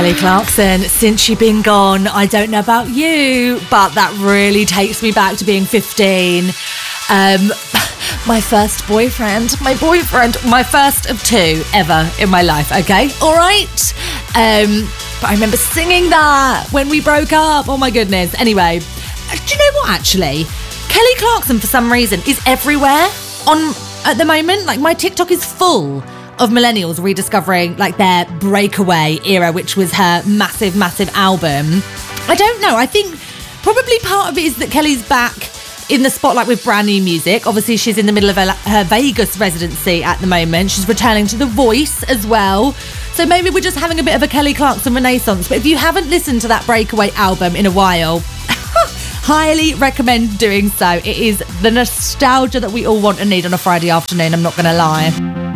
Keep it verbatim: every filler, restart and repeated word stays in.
Kelly Clarkson, since you've been gone, I don't know about you, but that really takes me back to being fifteen. Um, my first boyfriend, my boyfriend, my first of two ever in my life, okay? All right? Um, but I remember singing that when we broke up. Oh my goodness. Anyway, do you know what actually? Kelly Clarkson, for some reason, is everywhere on at the moment. Like, my TikTok is full of millennials rediscovering like their breakaway era, which was her massive, massive album. I don't know. I think probably part of it is that Kelly's back in the spotlight with brand new music. Obviously, she's in the middle of her, her Vegas residency at the moment. She's returning to The Voice as well. So maybe we're just having a bit of a Kelly Clarkson renaissance. But if you haven't listened to that breakaway album in a while, highly recommend doing so. It is the nostalgia that we all want and need on a Friday afternoon, I'm not going to lie.